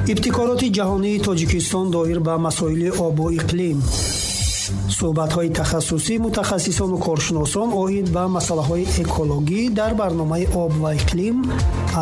ابتکارات جهانی تاجیکستان دایر به مسائل آب و اقلیم. صحبت‌های تخصصی متخصصان و کارشناسان آید به مسائل اکولوژی در برنامه آب و اقلیم